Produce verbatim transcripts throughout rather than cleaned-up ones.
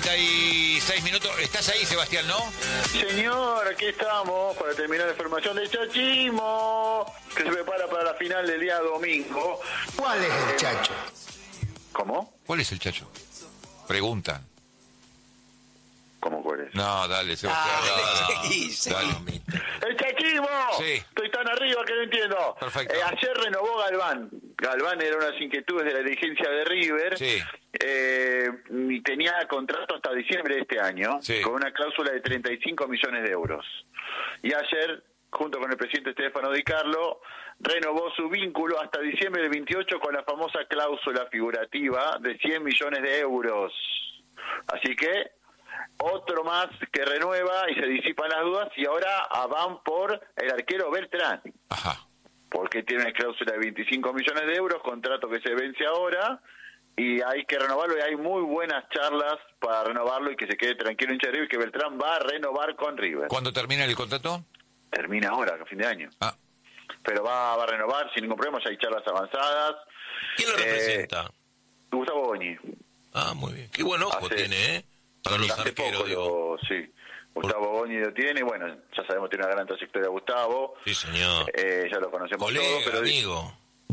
treinta y seis minutos. ¿Estás ahí, Sebastián, no? Señor, aquí estamos para terminar la información de Chachimo, que se prepara para la final del día domingo. ¿Cuál es el Chacho? ¿Cómo? ¿Cuál es el Chacho? Pregunta. ¿Cómo cuál es? No, dale, Sebastián. Ah, dale, sí, sí. dale. ¡El Chachimo! Sí. Estoy tan arriba que no entiendo. Perfecto. Eh, ayer renovó Galván. Galván era unas inquietudes de la dirigencia de River. Sí. Eh, y tenía contrato hasta diciembre de este año, Sí. con una cláusula de treinta y cinco millones de euros. Y ayer, junto con el presidente Stefano Di Carlo, renovó su vínculo hasta diciembre del veintiocho con la famosa cláusula figurativa de cien millones de euros. Así que otro más que renueva y se disipan las dudas, y ahora van por el arquero Beltrán. Ajá. Porque tiene una cláusula de veinticinco millones de euros, contrato que se vence ahora, y hay que renovarlo, y hay muy buenas charlas para renovarlo y que se quede tranquilo hincha de River, que Beltrán va a renovar con River. ¿Cuándo termina el contrato? Termina ahora, a fin de año. Ah. Pero va, va a renovar sin ningún problema, ya hay charlas avanzadas. ¿Quién lo Eh, representa? Gustavo Boñi. Ah, muy bien. Qué buen ojo Hace- tiene, ¿eh? Para los Hace arqueros, poco, digo. lo- sí. Gustavo Boñi lo tiene, y bueno, ya sabemos que tiene una gran trayectoria Gustavo. Sí, señor. Eh, ya lo conocemos Colega, todos, pero amigo.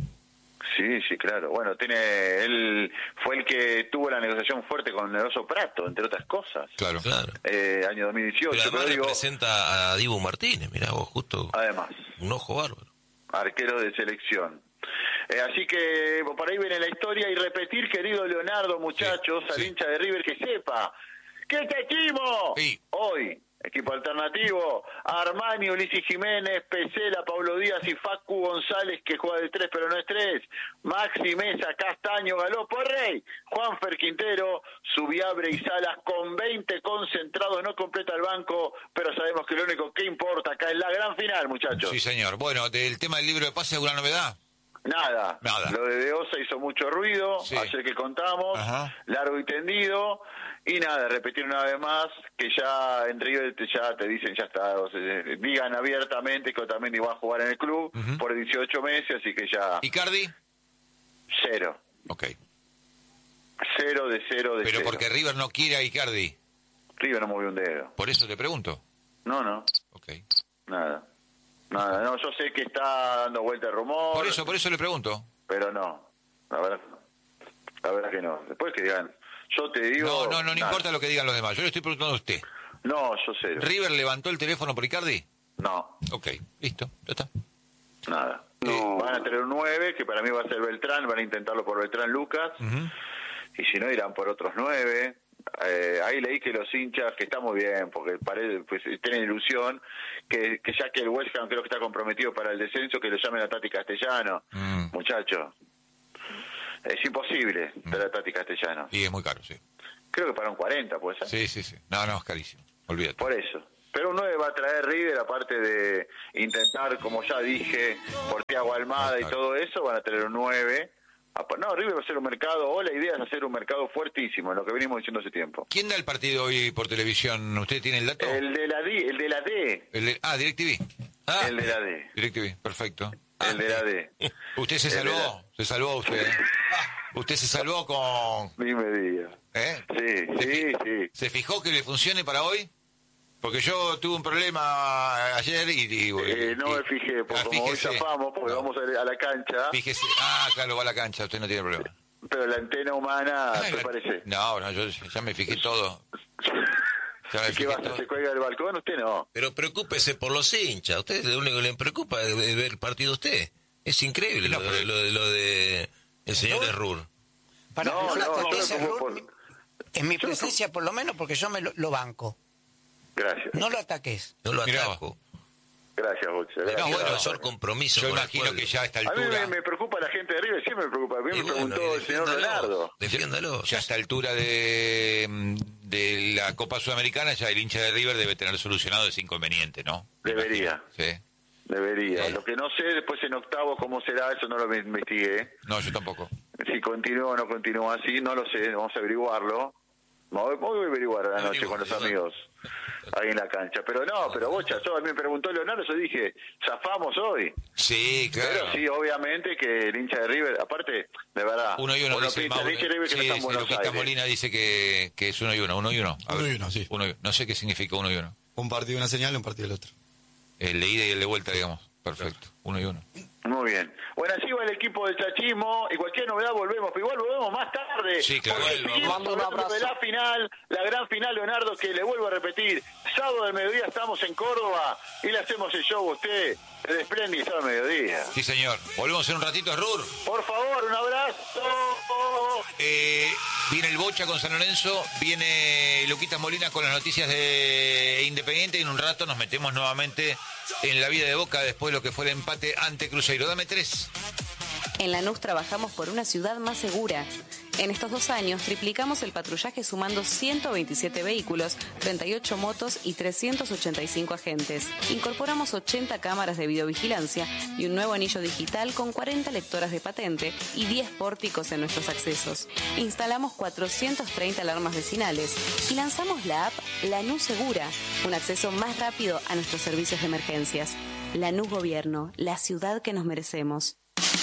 sí, sí, claro. Bueno, tiene él fue el que tuvo la negociación fuerte con el Oso Prato, entre otras cosas. Claro. Claro. Eh, año dos mil dieciocho, Pero además pero digo, representa a Dibu Martínez, mirá vos, justo además, un ojo bárbaro. arquero de selección. Eh, así que por ahí viene la historia, y repetir, querido Leonardo, muchachos, Sí, al sí. hincha de River, que sepa que este equipo Sí. hoy, equipo alternativo, Armani, Ulises Jiménez, Pesela, Pablo Díaz y Facu González, que juega de tres pero no es tres, Maxi Mesa, Castaño, Galopo, Rey, Juanfer Quintero, Subiabre y Salas, con veinte concentrados, no completa el banco, pero sabemos que lo único que importa acá es la gran final, muchachos. Sí, señor. Bueno, del tema del libro de pase, ¿alguna novedad? Nada. Nada. Lo de Deosa hizo mucho ruido, Sí. ayer que contamos, Ajá. largo y tendido, y nada, repetir una vez más que ya en River te- ya te dicen, ya está, o sea, digan abiertamente que Otamendi va a jugar en el club Ujú. por dieciocho meses, así que ya ¿Icardi? cero, Ok. cero de cero de Pero cero. porque River no quiere a Icardi. River no movió un dedo. Por eso te pregunto. No, no, Ok. nada. Nada, no, yo sé que está dando vuelta el rumor, Por eso, por eso le pregunto. pero no, la verdad, la verdad que no. Después que digan, yo te digo... No, no, no, no nada. importa lo que digan los demás. Yo le estoy preguntando a usted. No, yo cero. ¿River levantó el teléfono por Icardi? No, Ok, listo, ya está. nada. No. Van a tener un nueve, que para mí va a ser Beltrán, van a intentarlo por Beltrán Lucas, Ujú. y si no irán por otros nueve. Eh, ahí leí que los hinchas, que está muy bien, porque parece, pues, tienen ilusión, que, que ya que el West Ham creo que está comprometido para el descenso, que lo llamen a Tati Castellano. Mm. Muchacho, es imposible traer a Tati Castellano. Y es muy caro, sí. Creo que para un cuarenta, puede ser. Sí, sí, sí. No, no, es carísimo. Olvídate. Por eso. Pero un nueve va a traer River, aparte de intentar, como ya dije, por Thiago Almada y Claro. todo eso, van a tener un nueve. No, River va a hacer un mercado, o la idea es hacer un mercado fuertísimo, en lo que venimos diciendo hace tiempo. ¿Quién da el partido hoy por televisión? ¿Usted tiene el dato? El de la D, el de la D, El de- ah, DirecTV. Ah, el de la D, DirecTV, perfecto. el de la D. Usted se El de salvó, se salvó usted. ¿eh? Usted se salvó con... Dime día. ¿Eh? Sí, sí, sí. ¿Se fijó que le funcione para hoy? Porque yo tuve un problema ayer y... y- Eh, no y- me fijé, porque Ah, como hoy fíjese. zafamos, porque No. vamos a ir a la cancha, Fíjese. Ah, claro, va a la cancha, usted no tiene problema. pero la antena humana, Ay, ¿te la- parece? No, no, yo ya me fijé todo. Ya me ¿Y qué fijé va a hacer? todo. ¿Se cuelga del balcón? Usted no. Pero preocúpese por los hinchas. A usted lo único que le preocupa es ver el partido a usted. Es increíble No, lo, de, pero- lo, de, lo de el señor Errur. Para No, no, no, no, ese como error, por- en mi presencia por lo menos, porque yo me lo, lo banco. Gracias. No lo ataques. No lo Mirá ataco. Gracias, Bocha. Gracias. No, Quiero bueno, mayor compromiso Yo con el imagino pueblo. que ya a esta A mí altura... me, me preocupa la gente de River, siempre me preocupa. A mí Y me bueno, preguntó y el señor defiéndalo, Leonardo. Defiéndalo. Ya a esta altura de, de la Copa Sudamericana, ya el hincha de River debe tener solucionado ese inconveniente, ¿no? Debería. Sí. Debería. Sí. Lo que no sé después en octavos cómo será, eso no lo investigué. No, yo tampoco. Si continúa o no continúa así, no lo sé, vamos a averiguarlo. Voy voy a averiguar a la noche Averigua, con los averigua. amigos. ahí en la cancha. Pero no, pero Bocha, yo, a mí me preguntó Leonardo, yo dije, zafamos hoy. Sí, claro. Pero sí, obviamente que el hincha de River, aparte, de verdad, Uno y uno, uno dice el pinta el Mauro. hincha de River que Sí, no está en dice Buenos Luquita Aires. Molina dice que, que es uno y uno, uno y uno. A Uno ver, y uno, sí. uno y- no sé qué significa uno y uno. Un partido una señal, un partido el otro. El de ida y el de vuelta, digamos. Perfecto, uno y uno. Muy bien. Bueno, así va el equipo del chachismo y cualquier novedad volvemos, pero igual volvemos más tarde. Sí, claro. Porque Vuelvo. seguimos Mando un hablando de abrazo. la final, la gran final, Leonardo, que le vuelvo a repetir, sábado del mediodía estamos en Córdoba y le hacemos el show a usted, el Splendid sábado del mediodía. Sí, señor. Volvemos en un ratito, Rur. Por favor, un abrazo. Eh, viene el Bocha con San Lorenzo, viene Luquitas Molina con las noticias de Independiente y en un rato nos metemos nuevamente en la vida de Boca después de lo que fue el empate ante Cruzeiro. Dame tres. En Lanús trabajamos por una ciudad más segura. En estos dos años triplicamos el patrullaje sumando ciento veintisiete vehículos, treinta y ocho motos y trescientos ochenta y cinco agentes. Incorporamos ochenta cámaras de videovigilancia y un nuevo anillo digital con cuarenta lectoras de patente y diez pórticos en nuestros accesos. Instalamos cuatrocientas treinta alarmas vecinales y lanzamos la app Lanús Segura, un acceso más rápido a nuestros servicios de emergencias. Lanús Gobierno, la ciudad que nos merecemos.